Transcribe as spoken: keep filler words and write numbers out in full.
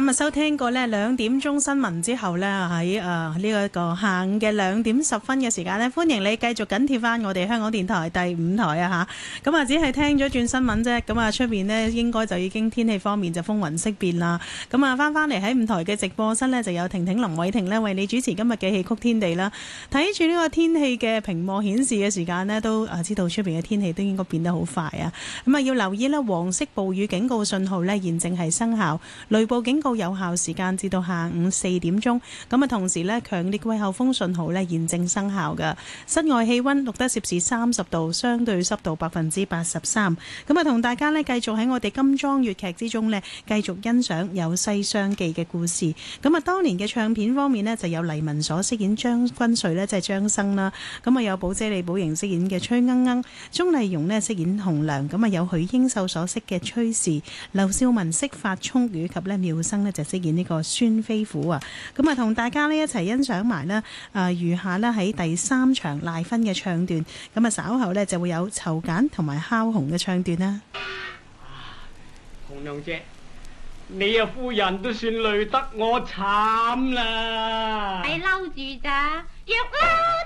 咁啊收聽過呢兩點鐘新聞之後呢，喺誒呢一個下午嘅兩點十分嘅時間呢，歡迎你繼續緊貼翻我哋香港電台第五台啊嚇。咁啊只係聽咗轉新聞啫，咁啊出邊呢應該就已經天氣方面就風雲色變啦。咁啊翻翻嚟喺五台嘅直播室呢，就有婷婷林偉婷呢為你主持今日嘅戲曲天地啦。睇住呢個天氣嘅屏幕顯示嘅時間呢，都啊知道出邊嘅天氣都應該變得好快啊。咁啊要留意呢黃色暴雨警告信號呢，現正係生效，雷暴警告有效時間至到下午四點鐘。咁啊，同時呢，強烈季候風信號呢現正生效嘅。室外氣溫錄得攝氏三十度，相對濕度百分之八十三。咁啊，同大家呢繼續喺我哋金裝粵劇之中呢，繼續欣賞有西廂記嘅故事。咁啊，當年嘅唱片方面呢，就有黎文所飾演張君瑞呢，即係張生啦。咁啊，有寶姐李寶瑩飾演嘅崔鶯鶯，鍾麗蓉呢飾演紅娘。咁啊，有許英秀所飾嘅崔氏，劉少文飾發聰，以及呢妙生呢就飾演呢個孫飛虎啊。咁啊，同大家呢一齊欣賞埋呢啊餘下呢喺第三場賴婚嘅唱段。咁啊，稍後呢就會有籌簡同埋敲紅嘅唱段啦。 紅娘姐，你啊夫人都算累得我慘啦， 係嬲住咋？若嬲